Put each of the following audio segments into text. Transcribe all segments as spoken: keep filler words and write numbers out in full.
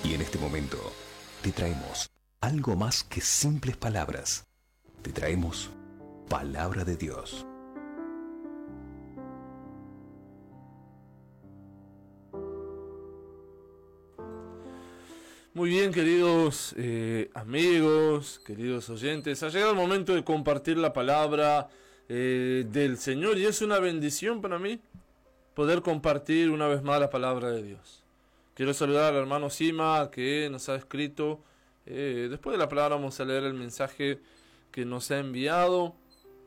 Y en este momento te traemos algo más que simples palabras. Te traemos Palabra de Dios. Muy bien, queridos eh, amigos, queridos oyentes, ha llegado el momento de compartir la palabra eh, del Señor, y es una bendición para mí poder compartir una vez más la palabra de Dios. Quiero saludar al hermano Sima, que nos ha escrito. Eh, después de la palabra vamos a leer el mensaje que nos ha enviado.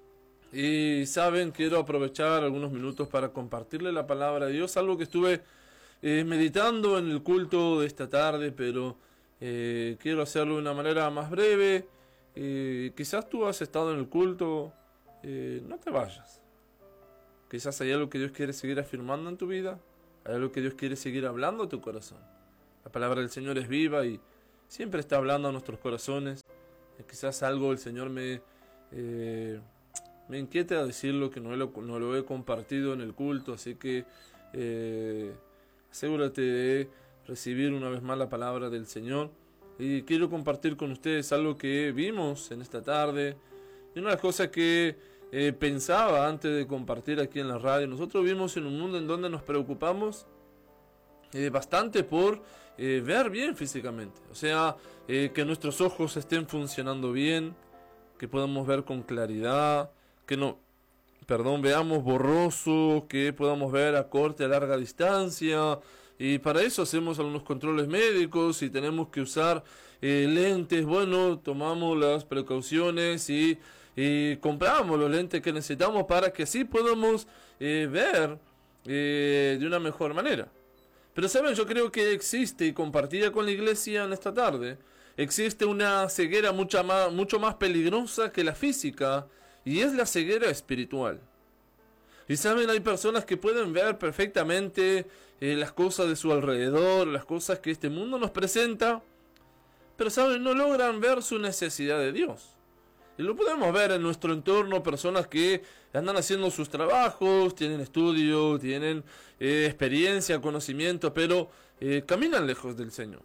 Y saben, quiero aprovechar algunos minutos para compartirle la palabra de Dios, algo que estuve Eh, meditando en el culto de esta tarde, pero eh, quiero hacerlo de una manera más breve. Eh, quizás tú has estado en el culto, eh, no te vayas. Quizás hay algo que Dios quiere seguir afirmando en tu vida, hay algo que Dios quiere seguir hablando a tu corazón. La palabra del Señor es viva y siempre está hablando a nuestros corazones. Eh, quizás algo el Señor me, eh, me inquieta a decirlo, que no lo, no lo he compartido en el culto, así que Eh, asegúrate de recibir una vez más la palabra del Señor. Y quiero compartir con ustedes algo que vimos en esta tarde. Y una de las cosas que eh, pensaba antes de compartir aquí en la radio. Nosotros vivimos en un mundo en donde nos preocupamos eh, bastante por eh, ver bien físicamente. O sea, eh, que nuestros ojos estén funcionando bien, que podamos ver con claridad, que no... Perdón, veamos borroso, que podamos ver a corta y a larga distancia. Y para eso hacemos algunos controles médicos y tenemos que usar eh, lentes. Bueno, tomamos las precauciones y, y compramos los lentes que necesitamos para que así podamos eh, ver eh, de una mejor manera. Pero saben, yo creo que existe, y compartía con la iglesia en esta tarde, existe una ceguera mucha más, mucho más peligrosa que la física. Y es la ceguera espiritual. Y saben, hay personas que pueden ver perfectamente eh, las cosas de su alrededor, las cosas que este mundo nos presenta, pero saben, no logran ver su necesidad de Dios. Y lo podemos ver en nuestro entorno, personas que andan haciendo sus trabajos, tienen estudio, tienen eh, experiencia, conocimiento, pero eh, caminan lejos del Señor.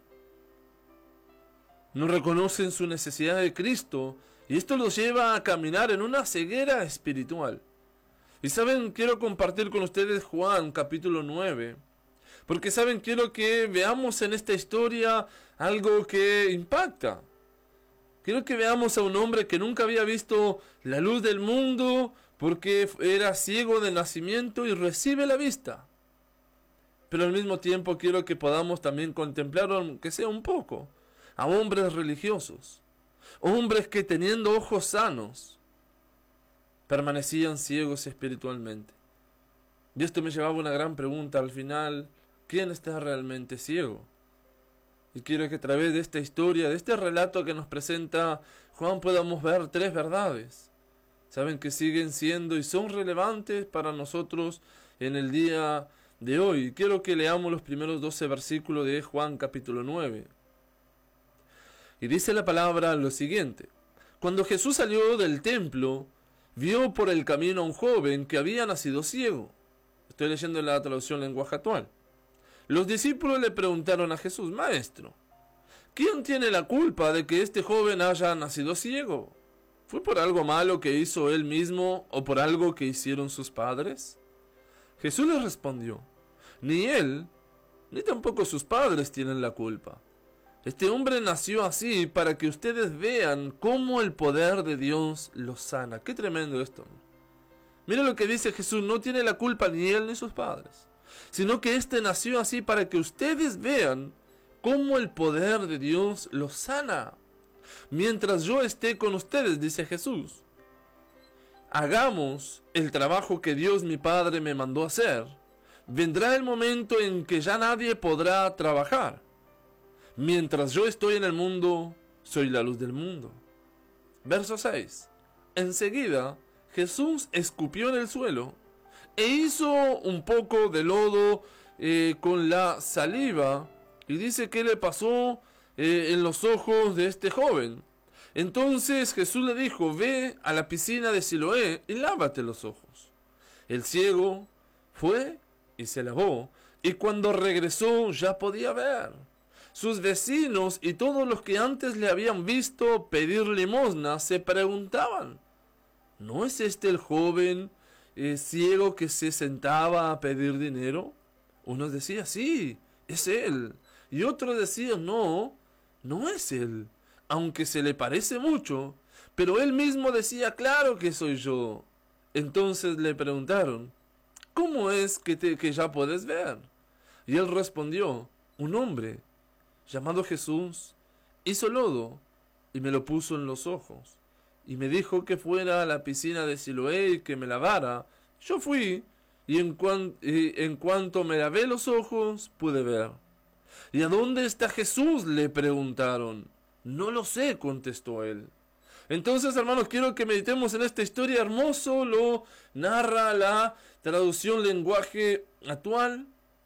No reconocen su necesidad de Cristo. Y esto los lleva a caminar en una ceguera espiritual. Y saben, quiero compartir con ustedes Juan capítulo nueve. Porque saben, quiero que veamos en esta historia algo que impacta. Quiero que veamos a un hombre que nunca había visto la luz del mundo, porque era ciego de nacimiento y recibe la vista. Pero al mismo tiempo quiero que podamos también contemplar, aunque sea un poco, a hombres religiosos. Hombres que teniendo ojos sanos permanecían ciegos espiritualmente. Y esto me llevaba a una gran pregunta al final: ¿quién está realmente ciego? Y quiero que a través de esta historia, de este relato que nos presenta Juan, podamos ver tres verdades. Saben que siguen siendo y son relevantes para nosotros en el día de hoy. Quiero que leamos los primeros doce versículos de Juan capítulo nueve. Y dice la palabra lo siguiente: cuando Jesús salió del templo, vio por el camino a un joven que había nacido ciego. Estoy leyendo en la traducción lenguaje actual. Los discípulos le preguntaron a Jesús: Maestro, ¿quién tiene la culpa de que este joven haya nacido ciego? ¿Fue por algo malo que hizo él mismo o por algo que hicieron sus padres? Jesús les respondió: ni él, ni tampoco sus padres tienen la culpa. Este hombre nació así para que ustedes vean cómo el poder de Dios los sana. Qué tremendo esto. Mira lo que dice Jesús: no tiene la culpa ni él ni sus padres, sino que este nació así para que ustedes vean cómo el poder de Dios los sana. Mientras yo esté con ustedes, dice Jesús, hagamos el trabajo que Dios mi Padre me mandó hacer. Vendrá el momento en que ya nadie podrá trabajar. Mientras yo estoy en el mundo, soy la luz del mundo. Verso seis. Enseguida, Jesús escupió en el suelo e hizo un poco de lodo eh, con la saliva, y dice que le pasó eh, en los ojos de este joven. Entonces Jesús le dijo: ve a la piscina de Siloé y lávate los ojos. El ciego fue y se lavó, y cuando regresó ya podía ver. sus vecinos y todos los que antes le habían visto pedir limosna se preguntaban: ¿no es este el joven eh, ciego que se sentaba a pedir dinero? Unos decían: sí, es él. Y otros decían: no, no es él, aunque se le parece mucho. Pero él mismo decía: claro que soy yo. Entonces le preguntaron: ¿cómo es que, te, que ya puedes ver? Y él respondió: un hombre llamado Jesús hizo lodo y me lo puso en los ojos, y me dijo que fuera a la piscina de Siloé y que me lavara. Yo fui, y en, cuan, y en cuanto me lavé los ojos, pude ver. ¿Y a dónde está Jesús?, le preguntaron. No lo sé, contestó él. Entonces, hermanos, quiero que meditemos en esta historia. Hermoso lo narra la traducción lenguaje actual.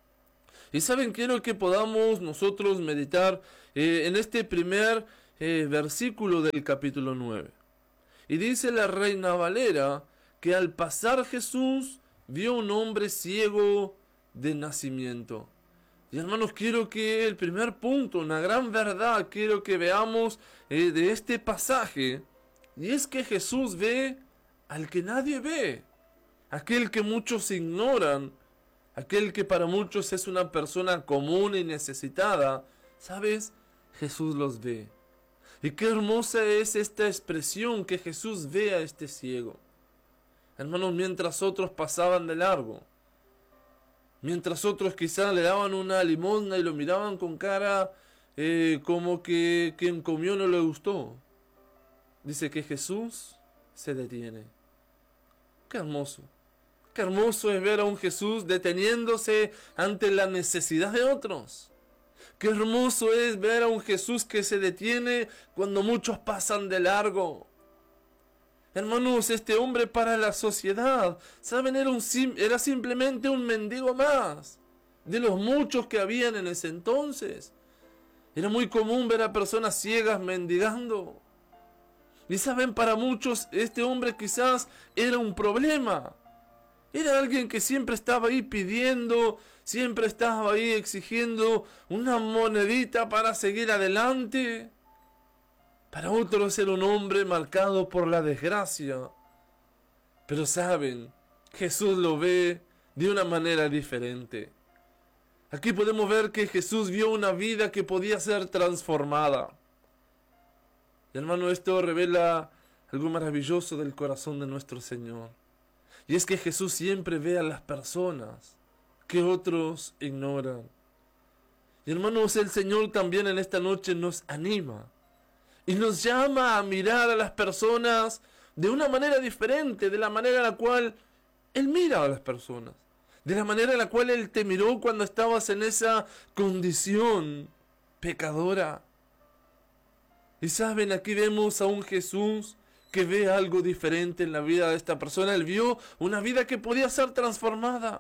Y saben, quiero que podamos nosotros meditar eh, en este primer eh, versículo del capítulo nueve. Y dice la Reina Valera que al pasar Jesús vio un hombre ciego de nacimiento. Y hermanos, quiero que el primer punto, una gran verdad, quiero que veamos eh, de este pasaje, y es que Jesús ve al que nadie ve, aquel que muchos ignoran, aquel que para muchos es una persona común y necesitada. ¿Sabes? Jesús los ve. Y qué hermosa es esta expresión, que Jesús ve a este ciego. Hermanos, mientras otros pasaban de largo, mientras otros quizás le daban una limosna y lo miraban con cara eh, como que quien comió no le gustó, dice que Jesús se detiene. Qué hermoso. Qué hermoso es ver a un Jesús deteniéndose ante la necesidad de otros. Qué hermoso es ver a un Jesús que se detiene cuando muchos pasan de largo. Hermanos, este hombre para la sociedad, ¿saben? Era, un sim- era simplemente un mendigo más de los muchos que habían en ese entonces. Era muy común ver a personas ciegas mendigando. Y saben, para muchos este hombre quizás era un problema. Era alguien que siempre estaba ahí pidiendo, siempre estaba ahí exigiendo una monedita para seguir adelante. Para otros era un hombre marcado por la desgracia. Pero saben, Jesús lo ve de una manera diferente. Aquí podemos ver que Jesús vio una vida que podía ser transformada. Y hermano, esto revela algo maravilloso del corazón de nuestro Señor. Y es que Jesús siempre ve a las personas que otros ignoran. Y hermanos, el Señor también en esta noche nos anima y nos llama a mirar a las personas de una manera diferente, de la manera en la cual Él mira a las personas, de la manera en la cual Él te miró cuando estabas en esa condición pecadora. Y saben, aquí vemos a un Jesús que ve algo diferente en la vida de esta persona. Él vio una vida que podía ser transformada.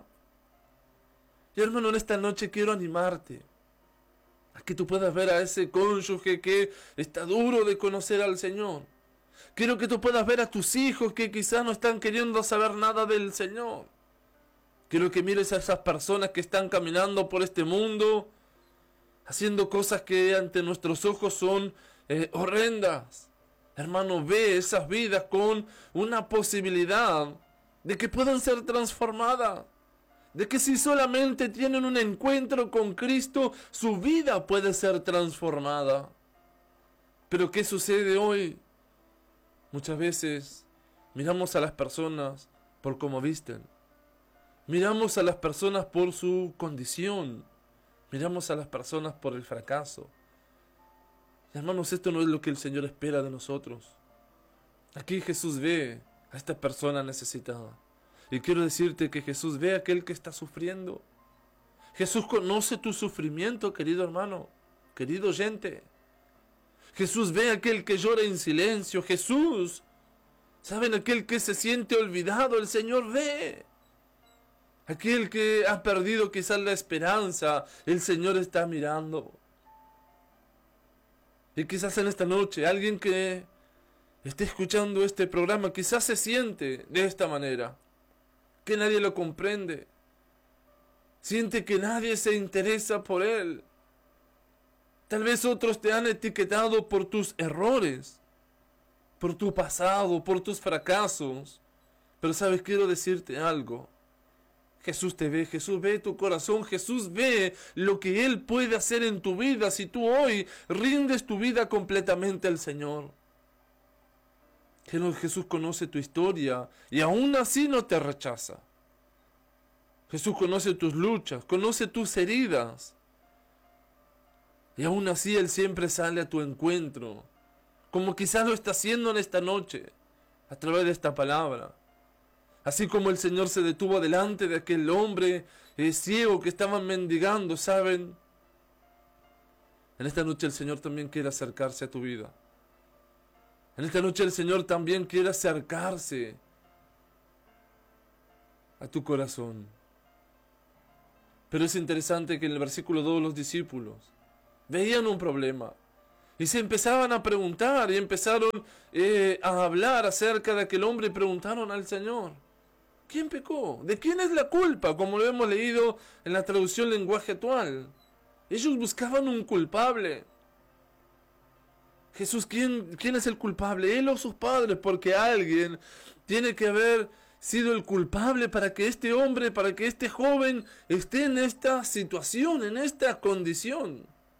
Y hermano, en esta noche quiero animarte a que tú puedas ver a ese cónyuge que está duro de conocer al Señor. Quiero que tú puedas ver a tus hijos que quizás no están queriendo saber nada del Señor. Quiero que mires a esas personas que están caminando por este mundo, haciendo cosas que ante nuestros ojos son eh, horrendas. Hermano, ve esas vidas con una posibilidad de que puedan ser transformadas. De que si solamente tienen un encuentro con Cristo, su vida puede ser transformada. Pero ¿qué sucede hoy? Muchas veces miramos a las personas por cómo visten. Miramos a las personas por su condición. Miramos a las personas por el fracaso. Y hermanos, esto no es lo que el Señor espera de nosotros. Aquí Jesús ve a esta persona necesitada. Y quiero decirte que Jesús ve a aquel que está sufriendo. Jesús conoce tu sufrimiento, querido hermano, querido oyente. Jesús ve a aquel que llora en silencio. Jesús, ¿saben? Aquel que se siente olvidado, el Señor ve. Aquel que ha perdido quizás la esperanza, el Señor está mirando. Y quizás en esta noche alguien que esté escuchando este programa quizás se siente de esta manera. Que nadie lo comprende. Siente que nadie se interesa por él. Tal vez otros te han etiquetado por tus errores, por tu pasado, por tus fracasos. Pero sabes, quiero decirte algo. Jesús te ve, Jesús ve tu corazón, Jesús ve lo que Él puede hacer en tu vida si tú hoy rindes tu vida completamente al Señor. Jesús conoce tu historia y aún así no te rechaza. Jesús conoce tus luchas, conoce tus heridas. Y aún así Él siempre sale a tu encuentro, como quizás lo está haciendo en esta noche, a través de esta palabra. Así como el Señor se detuvo delante de aquel hombre eh, ciego que estaban mendigando, ¿saben? En esta noche el Señor también quiere acercarse a tu vida. En esta noche el Señor también quiere acercarse a tu corazón. Pero es interesante que en el versículo dos los discípulos veían un problema y se empezaban a preguntar y empezaron eh, a hablar acerca de aquel hombre y preguntaron al Señor: ¿quién pecó? ¿De quién es la culpa? Como lo hemos leído en la traducción lenguaje actual. Ellos buscaban un culpable. Jesús, ¿quién, quién es el culpable? Él o sus padres, porque alguien tiene que haber sido el culpable para que este hombre, para que este joven esté en esta situación, en esta condición.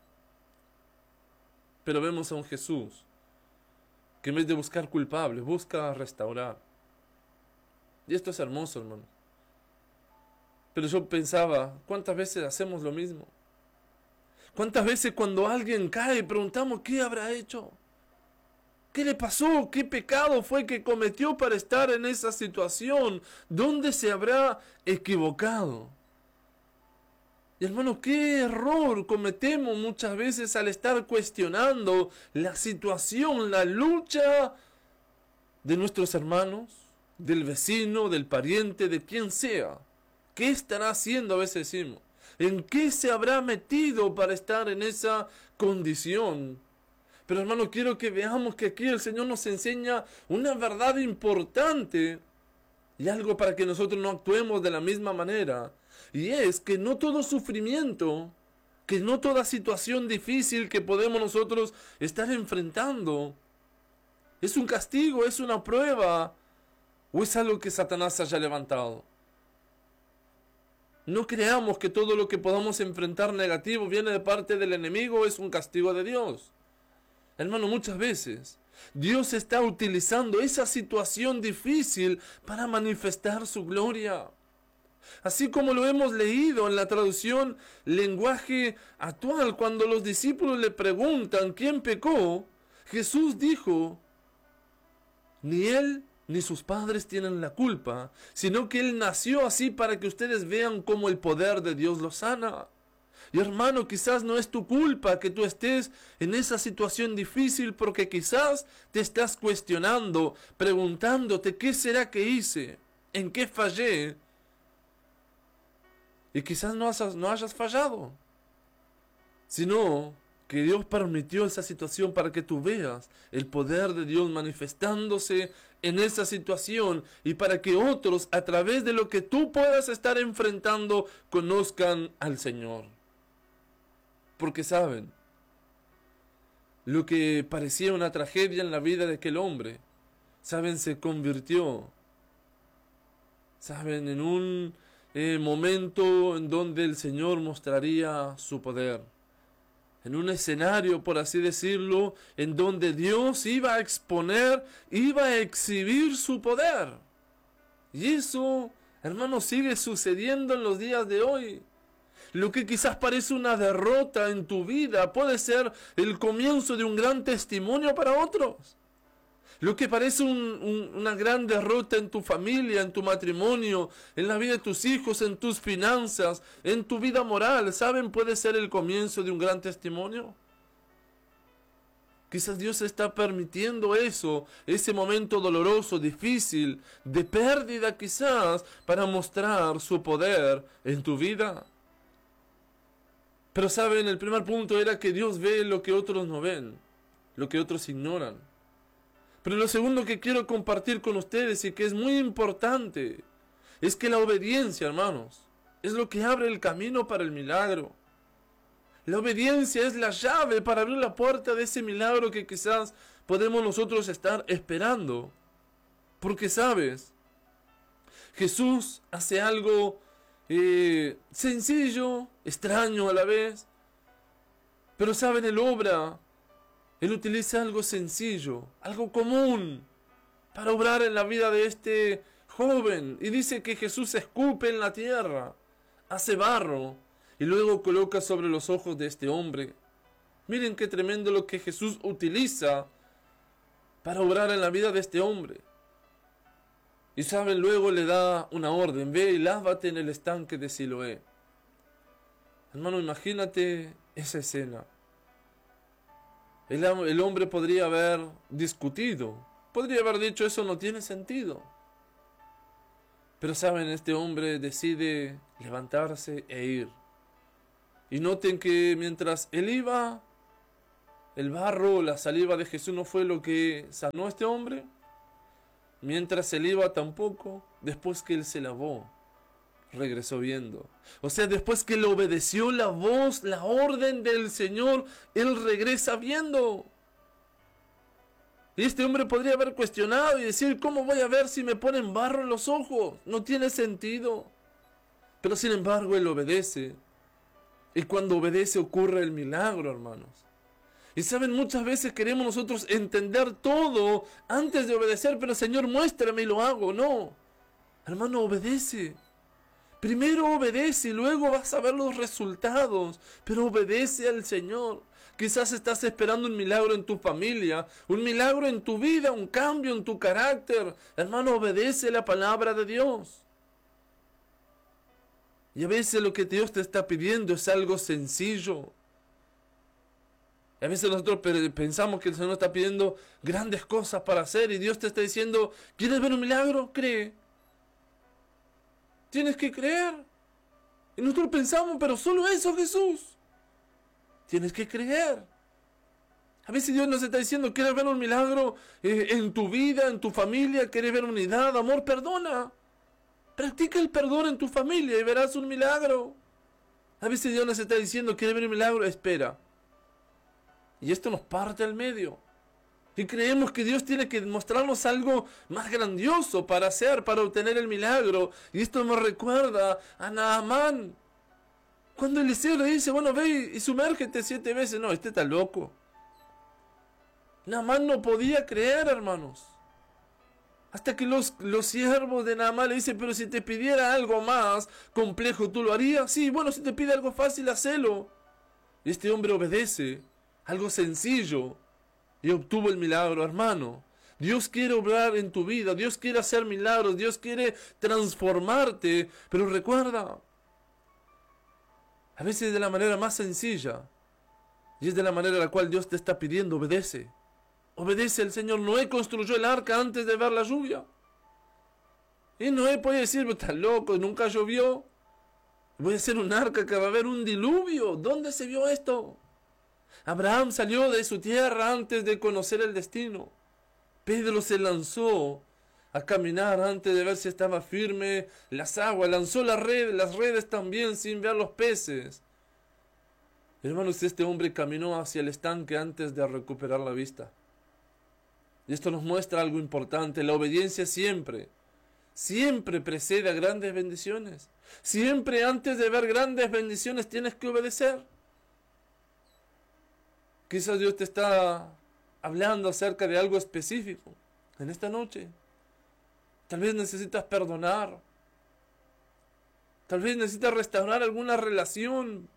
Pero vemos a un Jesús que en vez de buscar culpables, busca restaurar. Y esto es hermoso, hermano. Pero yo pensaba, ¿cuántas veces hacemos lo mismo? ¿Cuántas veces cuando alguien cae preguntamos qué habrá hecho? ¿Qué le pasó? ¿Qué pecado fue que cometió para estar en esa situación? ¿Dónde se habrá equivocado? Y hermano, qué error cometemos muchas veces al estar cuestionando la situación, la lucha de nuestros hermanos, del vecino, del pariente, de quien sea. ¿Qué estará haciendo? A veces decimos. ¿En qué se habrá metido para estar en esa condición? Pero hermano, quiero que veamos que aquí el Señor nos enseña una verdad importante y algo para que nosotros no actuemos de la misma manera. Y es que no todo sufrimiento, que no toda situación difícil que podemos nosotros estar enfrentando es un castigo, es una prueba, o es algo que Satanás haya levantado. No creamos que todo lo que podamos enfrentar negativo viene de parte del enemigo, es un castigo de Dios. Hermano, muchas veces Dios está utilizando esa situación difícil para manifestar su gloria. Así como lo hemos leído en la traducción lenguaje actual, cuando los discípulos le preguntan quién pecó, Jesús dijo: ni él ni sus padres tienen la culpa, sino que Él nació así para que ustedes vean cómo el poder de Dios los sana. Y hermano, quizás no es tu culpa que tú estés en esa situación difícil, porque quizás te estás cuestionando, preguntándote qué será que hice, en qué fallé. Y quizás no hayas, no hayas fallado, sino que Dios permitió esa situación para que tú veas el poder de Dios manifestándose en esa situación y para que otros, a través de lo que tú puedas estar enfrentando, conozcan al Señor. Porque saben, lo que parecía una tragedia en la vida de aquel hombre, saben, se convirtió, saben, en un eh, momento en donde el Señor mostraría su poder. En un escenario, por así decirlo, en donde Dios iba a exponer, iba a exhibir su poder. Y eso, hermanos, sigue sucediendo en los días de hoy. Lo que quizás parece una derrota en tu vida puede ser el comienzo de un gran testimonio para otros. Lo que parece un, un, una gran derrota en tu familia, en tu matrimonio, en la vida de tus hijos, en tus finanzas, en tu vida moral, ¿saben? Puede ser el comienzo de un gran testimonio. Quizás Dios está permitiendo eso, ese momento doloroso, difícil, de pérdida quizás, para mostrar su poder en tu vida. Pero saben, el primer punto era que Dios ve lo que otros no ven, lo que otros ignoran. Pero lo segundo que quiero compartir con ustedes y que es muy importante es que la obediencia, hermanos, es lo que abre el camino para el milagro. La obediencia es la llave para abrir la puerta de ese milagro que quizás podemos nosotros estar esperando. Porque sabes, Jesús hace algo eh, sencillo, extraño a la vez. Pero saben, Él obra, Él utiliza algo sencillo, algo común, para obrar en la vida de este joven. Y dice que Jesús escupe en la tierra, hace barro, y luego coloca sobre los ojos de este hombre. Miren qué tremendo lo que Jesús utiliza para obrar en la vida de este hombre. Y saben, luego le da una orden: ve y lávate en el estanque de Siloé. Hermano, imagínate esa escena. El, el hombre podría haber discutido, podría haber dicho: eso no tiene sentido. Pero saben, este hombre decide levantarse e ir. Y noten que mientras él iba, el barro, la saliva de Jesús no fue lo que sanó a este hombre. Mientras él iba tampoco, después que él se lavó, regresó viendo. O sea, después que le obedeció la voz, la orden del Señor, él regresa viendo. Y este hombre podría haber cuestionado y decir: ¿cómo voy a ver si me ponen barro en los ojos? No tiene sentido. Pero sin embargo, él obedece. Y cuando obedece ocurre el milagro, hermanos. Y saben, muchas veces queremos nosotros entender todo antes de obedecer, pero Señor, muéstrame y lo hago. No, hermano, obedece. Primero obedece y luego vas a ver los resultados, pero obedece al Señor. Quizás estás esperando un milagro en tu familia, un milagro en tu vida, un cambio en tu carácter. Hermano, obedece la palabra de Dios. Y a veces lo que Dios te está pidiendo es algo sencillo. A veces nosotros pensamos que el Señor está pidiendo grandes cosas para hacer y Dios te está diciendo: ¿quieres ver un milagro? Cree. Tienes que creer. Y nosotros pensamos: pero solo eso, Jesús. Tienes que creer. A veces Dios nos está diciendo: ¿quieres ver un milagro eh, en tu vida, en tu familia? ¿Quieres ver unidad, amor? Perdona. Practica el perdón en tu familia y verás un milagro. A veces Dios nos está diciendo: ¿quieres ver un milagro? Espera. Y esto nos parte al medio. Y creemos que Dios tiene que mostrarnos algo más grandioso para hacer, para obtener el milagro. Y esto me recuerda a Naamán. Cuando Eliseo le dice: bueno, ve y sumérgete siete veces. No, este está loco. Naamán no podía creer, hermanos. Hasta que los, los siervos de Naamán le dicen: pero si te pidiera algo más complejo, ¿tú lo harías? Sí, bueno, si te pide algo fácil, hacelo. Y este hombre obedece. Algo sencillo. Y obtuvo el milagro, hermano. Dios quiere obrar en tu vida. Dios quiere hacer milagros. Dios quiere transformarte. Pero recuerda, a veces de la manera más sencilla. Y es de la manera en la cual Dios te está pidiendo: obedece. Obedece al Señor. Noé construyó el arca antes de ver la lluvia. Y Noé puede decir: está loco, nunca llovió. Voy a hacer un arca que va a haber un diluvio. ¿Dónde se vio esto? Abraham salió de su tierra antes de conocer el destino. Pedro se lanzó a caminar antes de ver si estaba firme las aguas. Lanzó la red, las redes también sin ver los peces. Hermanos, este hombre caminó hacia el estanque antes de recuperar la vista. Y esto nos muestra algo importante. La obediencia siempre, siempre precede a grandes bendiciones. Siempre antes de ver grandes bendiciones tienes que obedecer. Quizás Dios te está hablando acerca de algo específico en esta noche. Tal vez necesitas perdonar. Tal vez necesitas restaurar alguna relación.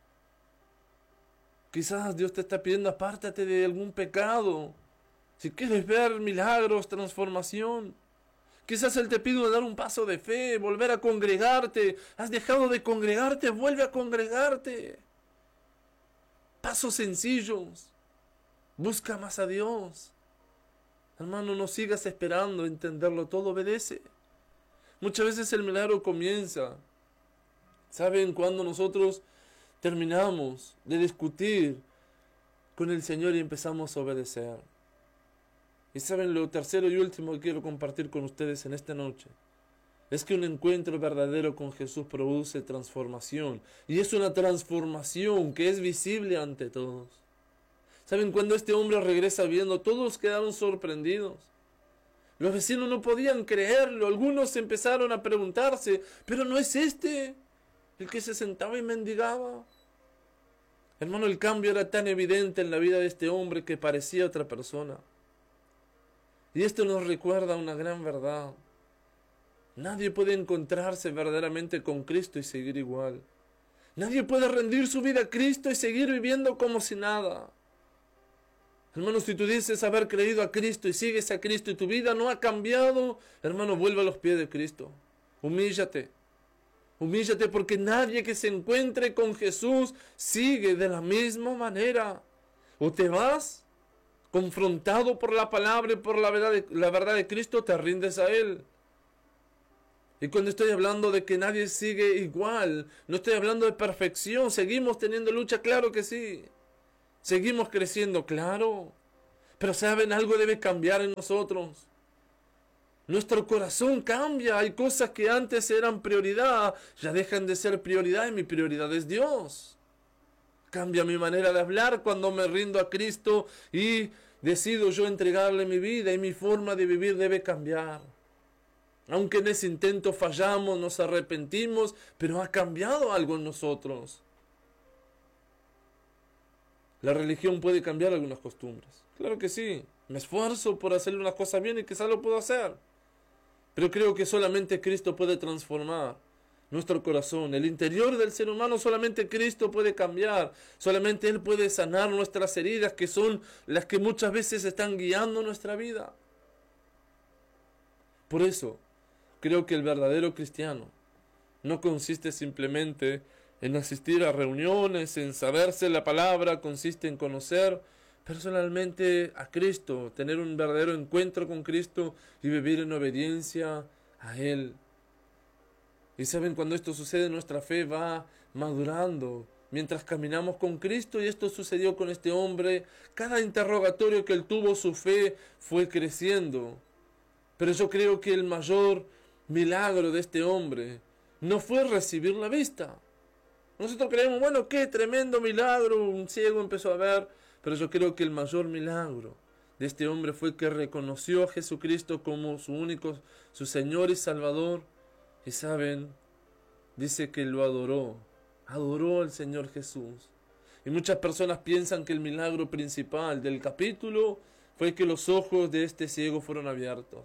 Quizás Dios te está pidiendo: apártate de algún pecado. Si quieres ver milagros, transformación. Quizás Él te pide dar un paso de fe, volver a congregarte. Has dejado de congregarte, vuelve a congregarte. Pasos sencillos. Busca más a Dios. Hermano, no sigas esperando entenderlo todo, obedece. Muchas veces el milagro comienza. ¿Saben? Cuando nosotros terminamos de discutir con el Señor y empezamos a obedecer. Y saben, lo tercero y último que quiero compartir con ustedes en esta noche es que un encuentro verdadero con Jesús produce transformación. Y es una transformación que es visible ante todos. ¿Saben? Cuando este hombre regresa viendo, todos quedaron sorprendidos. Los vecinos no podían creerlo. Algunos empezaron a preguntarse, ¿pero no es este el que se sentaba y mendigaba? Hermano, el cambio era tan evidente en la vida de este hombre que parecía otra persona. Y esto nos recuerda una gran verdad. Nadie puede encontrarse verdaderamente con Cristo y seguir igual. Nadie puede rendir su vida a Cristo y seguir viviendo como si nada. Hermano, si tú dices haber creído a Cristo y sigues a Cristo y tu vida no ha cambiado, hermano, vuelve a los pies de Cristo. Humíllate. Humíllate porque nadie que se encuentre con Jesús sigue de la misma manera. O te vas confrontado por la palabra y por la verdad de, la verdad de Cristo, te rindes a Él. Y cuando estoy hablando de que nadie sigue igual, no estoy hablando de perfección. Seguimos teniendo lucha, claro que sí. Seguimos creciendo, claro. Pero saben, algo debe cambiar en nosotros. Nuestro corazón cambia. Hay cosas que antes eran prioridad, ya dejan de ser prioridad y mi prioridad es Dios. Cambia mi manera de hablar cuando me rindo a Cristo y decido yo entregarle mi vida, y mi forma de vivir debe cambiar. Aunque en ese intento fallamos, nos arrepentimos, pero ha cambiado algo en nosotros. La religión puede cambiar algunas costumbres. Claro que sí. Me esfuerzo por hacerle unas cosas bien y quizás lo puedo hacer. Pero creo que solamente Cristo puede transformar nuestro corazón. El interior del ser humano solamente Cristo puede cambiar. Solamente Él puede sanar nuestras heridas, que son las que muchas veces están guiando nuestra vida. Por eso, creo que el verdadero cristiano no consiste simplemente en asistir a reuniones, en saberse la palabra, consiste en conocer personalmente a Cristo, tener un verdadero encuentro con Cristo y vivir en obediencia a Él. Y saben, cuando esto sucede, nuestra fe va madurando mientras caminamos con Cristo, y esto sucedió con este hombre. Cada interrogatorio que él tuvo, su fe fue creciendo. Pero yo creo que el mayor milagro de este hombre no fue recibir la vista. Nosotros creemos, bueno, qué tremendo milagro, un ciego empezó a ver, pero yo creo que el mayor milagro de este hombre fue que reconoció a Jesucristo como su único, su Señor y Salvador. Y saben, dice que lo adoró, adoró al Señor Jesús. Y muchas personas piensan que el milagro principal del capítulo fue que los ojos de este ciego fueron abiertos.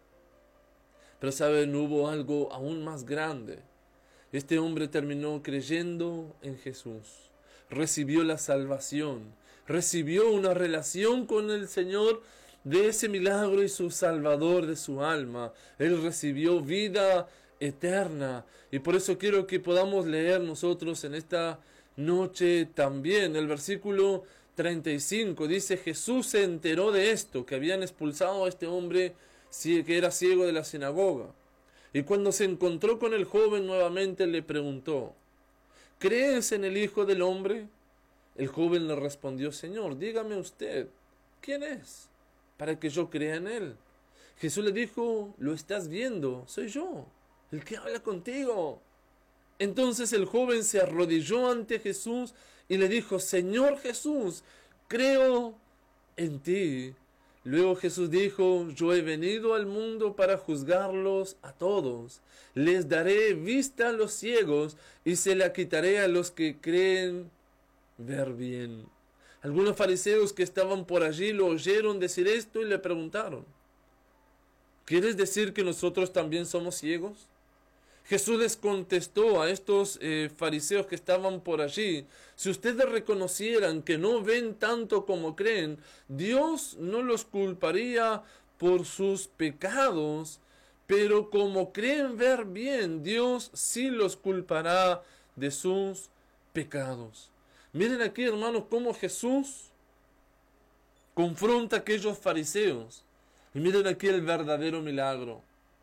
Pero saben, hubo algo aún más grande. Este hombre terminó creyendo en Jesús, recibió la salvación, recibió una relación con el Señor de ese milagro y su Salvador de su alma. Él recibió vida eterna, y por eso quiero que podamos leer nosotros en esta noche también el versículo treinta y cinco. Dice: Jesús se enteró de esto, que habían expulsado a este hombre que era ciego de la sinagoga, y cuando se encontró con el joven nuevamente le preguntó: ¿crees en el Hijo del Hombre? El joven le respondió: Señor, dígame usted, ¿quién es? Para que yo crea en él. Jesús le dijo: lo estás viendo, soy yo, el que habla contigo. Entonces el joven se arrodilló ante Jesús y le dijo: Señor Jesús, creo en ti. Luego Jesús dijo: yo he venido al mundo para juzgarlos a todos. Les daré vista a los ciegos y se la quitaré a los que creen ver bien. Algunos fariseos que estaban por allí lo oyeron decir esto y le preguntaron: ¿quieres decir que nosotros también somos ciegos? Jesús les contestó a estos eh, fariseos que estaban por allí: si ustedes reconocieran que no ven tanto como creen, Dios no los culparía por sus pecados, pero como creen ver bien, Dios sí los culpará de sus pecados. Miren aquí, hermanos, cómo Jesús confronta a aquellos fariseos. Y miren aquí el verdadero milagro.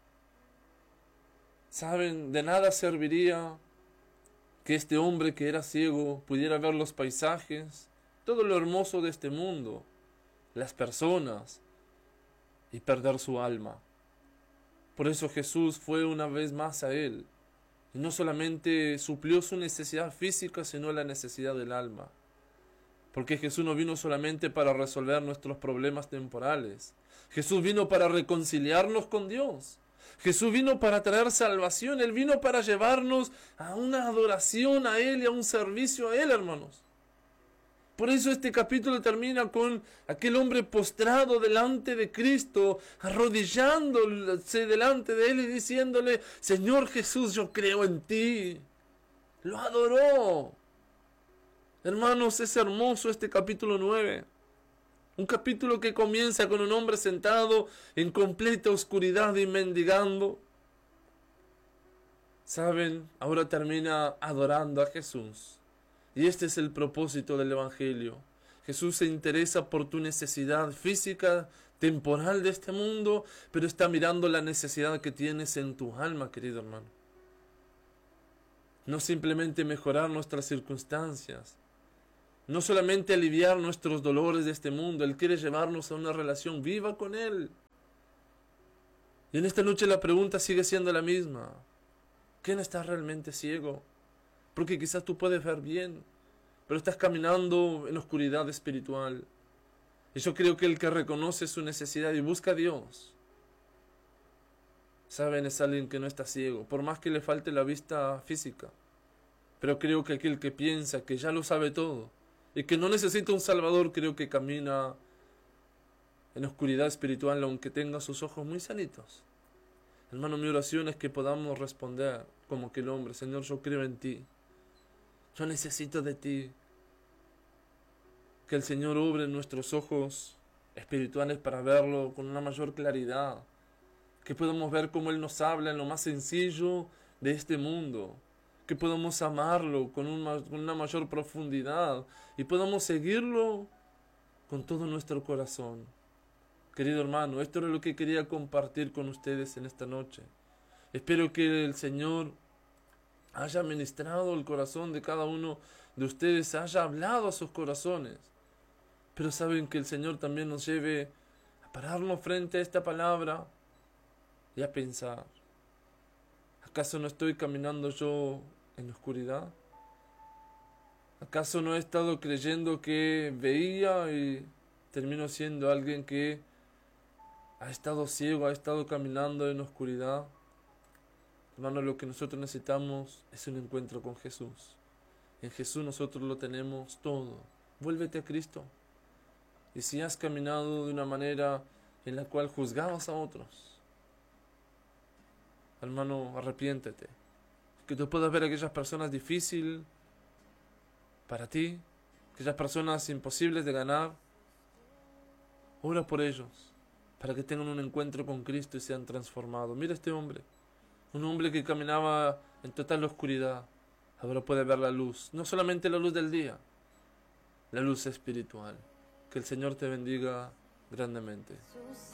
¿Saben? De nada serviría que este hombre que era ciego pudiera ver los paisajes, todo lo hermoso de este mundo, las personas, y perder su alma. Por eso Jesús fue una vez más a él. Y no solamente suplió su necesidad física, sino la necesidad del alma. Porque Jesús no vino solamente para resolver nuestros problemas temporales. Jesús vino para reconciliarnos con Dios. Jesús vino para traer salvación. Él vino para llevarnos a una adoración a Él y a un servicio a Él, hermanos. Por eso este capítulo termina con aquel hombre postrado delante de Cristo, arrodillándose delante de Él y diciéndole: Señor Jesús, yo creo en ti. Lo adoró. Hermanos, es hermoso este capítulo nueve. Un capítulo que comienza con un hombre sentado en completa oscuridad y mendigando. Saben, ahora termina adorando a Jesús. Y este es el propósito del Evangelio. Jesús se interesa por tu necesidad física, temporal de este mundo, pero está mirando la necesidad que tienes en tu alma, querido hermano. No simplemente mejorar nuestras circunstancias, no solamente aliviar nuestros dolores de este mundo. Él quiere llevarnos a una relación viva con Él. Y en esta noche la pregunta sigue siendo la misma. ¿Quién está realmente ciego? Porque quizás tú puedes ver bien, pero estás caminando en oscuridad espiritual. Y yo creo que el que reconoce su necesidad y busca a Dios, saben, es alguien que no está ciego, por más que le falte la vista física. Pero creo que aquel que piensa que ya lo sabe todo y que no necesita un Salvador, creo que camina en oscuridad espiritual, aunque tenga sus ojos muy sanitos. Hermano, mi oración es que podamos responder como aquel hombre: Señor, yo creo en ti. Yo necesito de ti. Que el Señor obre en nuestros ojos espirituales para verlo con una mayor claridad. Que podamos ver cómo Él nos habla en lo más sencillo de este mundo. Que podamos amarlo con una, con una mayor profundidad. Y podamos seguirlo con todo nuestro corazón. Querido hermano, esto era lo que quería compartir con ustedes en esta noche. Espero que el Señor haya ministrado el corazón de cada uno de ustedes, haya hablado a sus corazones. Pero saben, que el Señor también nos lleve a pararnos frente a esta palabra y a pensar: ¿acaso no estoy caminando yo en oscuridad? ¿Acaso no he estado creyendo que veía y termino siendo alguien que ha estado ciego, ha estado caminando en oscuridad? Hermano, lo que nosotros necesitamos es un encuentro con Jesús. En Jesús nosotros lo tenemos todo. Vuélvete a Cristo. Y si has caminado de una manera en la cual juzgabas a otros, hermano, arrepiéntete. Que tú puedas ver a aquellas personas difíciles para ti, aquellas personas imposibles de ganar. Ora por ellos, para que tengan un encuentro con Cristo y sean transformados. Mira este hombre. Un hombre que caminaba en total oscuridad, ahora puede ver la luz, no solamente la luz del día, la luz espiritual. Que el Señor te bendiga grandemente.